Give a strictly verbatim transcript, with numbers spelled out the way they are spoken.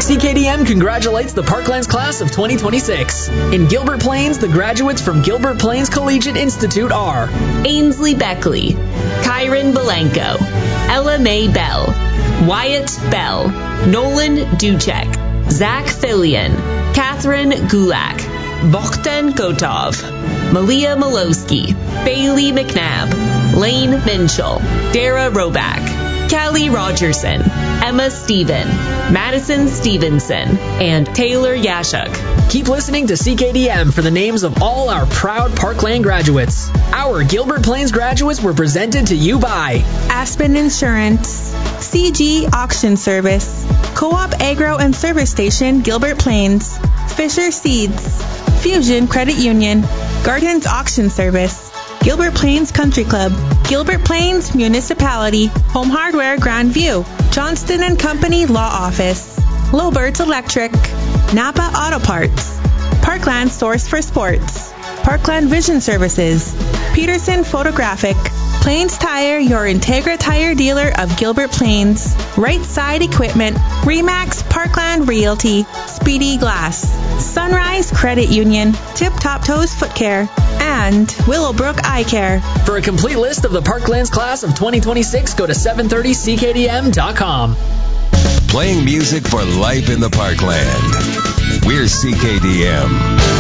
C K D M congratulates the Parklands class of twenty twenty-six. In Gilbert Plains, the graduates from Gilbert Plains Collegiate Institute are Ainsley Beckley, Kyron Belenko, Ella Mae Bell, Wyatt Bell, Nolan Duchek, Zach Fillion, Catherine Gulak, Bogdan Kotov, Malia Malowski, Bailey McNabb, Lane Minchell, Dara Roback, Kelly Rogerson, Emma Stephen, Madison Stevenson, and Taylor Yashuk. Keep listening to C K D M for the names of all our proud Parkland graduates. Our Gilbert Plains graduates were presented to you by Aspen Insurance, C G Auction Service, Co-op Agro and Service Station, Gilbert Plains, Fisher Seeds, Fusion Credit Union, Gardens Auction Service, Gilbert Plains Country Club, Gilbert Plains Municipality, Home Hardware Grandview, Johnston and Company Law Office, Lowbirds Electric, Napa Auto Parts, Parkland Source for Sports, Parkland Vision Services, Peterson Photographic, Plains Tire, your Integra Tire dealer of Gilbert Plains, Right Side Equipment, Remax Parkland Realty, Speedy Glass, Sunrise Credit Union, Tip Top Toes Foot Care, and Willowbrook Eye Care. For a complete list of the Parklands class of twenty twenty-six, go to seven thirty C K D M dot com. Playing music for life in the Parkland. We're C K D M.